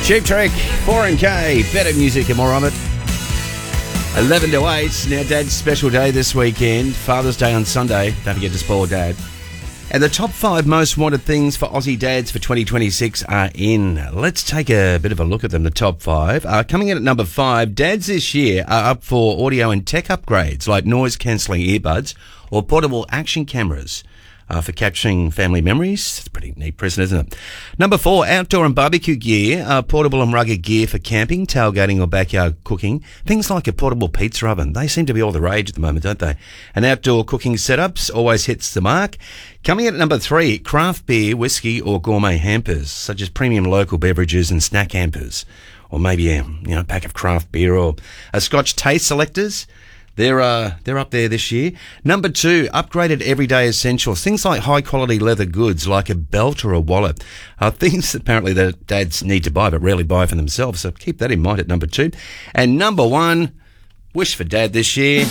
Cheap Trick, 4MK, better music and more of it. 11 to 8, now Dad's special day this weekend, Father's Day on Sunday. Don't forget to spoil Dad. And the top 5 most wanted things for Aussie dads for 2026 are in. Let's take a bit of a look at them, the top 5. Coming in at number 5, dads this year are up for audio and tech upgrades like noise-cancelling earbuds or portable action cameras. For capturing family memories. It's a pretty neat present, isn't it? Number 4, outdoor and barbecue gear, portable and rugged gear for camping, tailgating or backyard cooking. Things like a portable pizza oven. They seem to be all the rage at the moment, don't they? And outdoor cooking setups always hits the mark. Coming in at number 3, craft beer, whiskey or gourmet hampers, such as premium local beverages and snack hampers. Or maybe a pack of craft beer or a Scotch taste selectors. They're up there this year. Number 2, upgraded everyday essentials. Things like high-quality leather goods like a belt or a wallet. Things that apparently that dads need to buy but rarely buy for themselves. So keep that in mind at number 2. And number 1, wish for Dad this year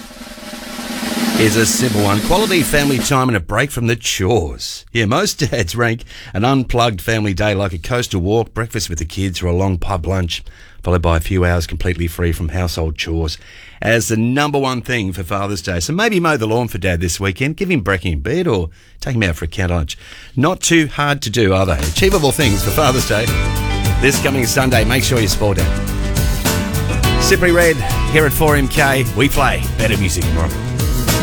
is a simple one. Quality family time and a break from the chores. Yeah, most dads rank an unplugged family day like a coastal walk, breakfast with the kids or a long pub lunch, followed by a few hours completely free from household chores as the number 1 thing for Father's Day. So maybe mow the lawn for Dad this weekend, give him brekkie in bed or take him out for a counter lunch. Not too hard to do, are they? Achievable things for Father's Day. This coming Sunday, make sure you spoil Dad. Slippery Red here at 4MK. We play better music tomorrow.